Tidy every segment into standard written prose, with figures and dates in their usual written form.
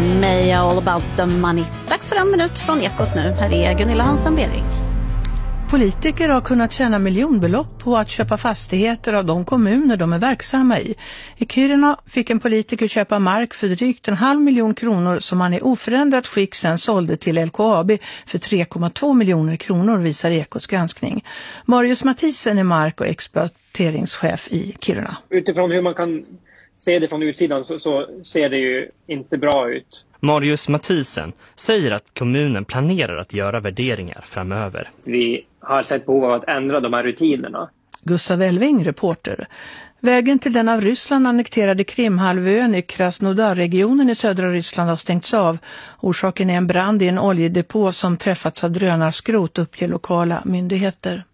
Meja All About the Money. Dags för en minut från Ekot nu. Här är Gunilla Hansen-Bering. Politiker har kunnat tjäna miljonbelopp på att köpa fastigheter av de kommuner de är verksamma i. I Kiruna fick en politiker köpa mark för drygt 500 000 kronor som han i oförändrat skick sen sålde till LKAB för 3,2 miljoner kronor, visar Ekots granskning. Marius Mathisen är mark- och exploateringschef i Kiruna. Utifrån hur man kan se det från utsidan så ser det ju inte bra ut. Marius Mathisen säger att kommunen planerar att göra värderingar framöver. Vi har sett behov av att ändra de här rutinerna. Gustav Elving, reporter. Vägen till den av Ryssland annekterade Krimhalvön i Krasnodar-regionen i södra Ryssland har stängts av. Orsaken är en brand i en oljedepå som träffats av drönarskrot, uppger lokala myndigheter.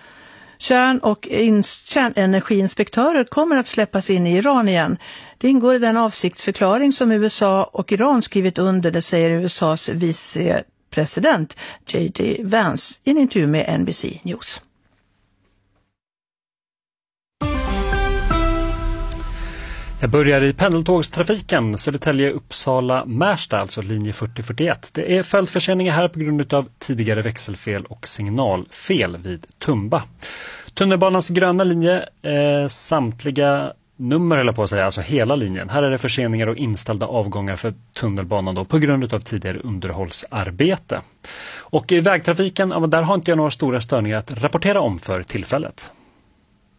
Kärnenergiinspektörer kommer att släppas in i Iran igen. Det ingår i den avsiktsförklaring som USA och Iran skrivit under, det säger USAs vicepresident J.D. Vance i en intervju med NBC News. Jag börjar i pendeltågstrafiken Södertälje-Uppsala-Märsta, alltså linje 4041. Det är följdförseningar här på grund av tidigare växelfel och signalfel vid Tumba. Tunnelbanans gröna linje, samtliga nummer eller på att säga, alltså hela linjen. Här är det förseningar och inställda avgångar för tunnelbanan då, på grund av tidigare underhållsarbete. Och i vägtrafiken, där har inte jag några stora störningar att rapportera om för tillfället.